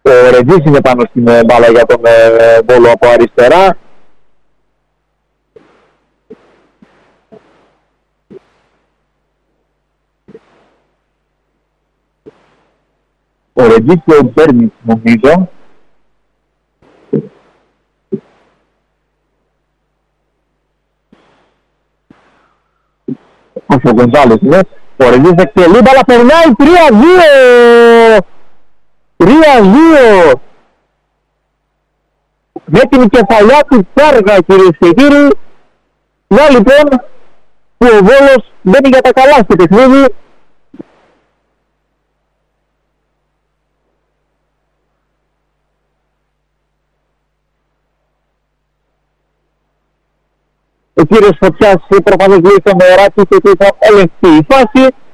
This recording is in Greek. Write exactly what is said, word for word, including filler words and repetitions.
Ο Ρετζής είναι πάνω στην μπάλα για τον ε, Βόλο από αριστερά. Ο Ρετζής και ο Μπέρνης νομίζω. Όχι ο Γκοντζάλες είναι. Ο Ρετζής εκτελεί, μπάλα περνάει τρία δύο. τρία δύο. Με την κεφαλιά του Κάργα, κυρίες και κύριοι. Να λοιπόν που ο Βόλος μπαίνει για τα καλά στο παιχνίδι. Ο κύριος Φωτιάς προφανώς λέει στο μεράκι και ότι θα ελεγχθεί η φάση.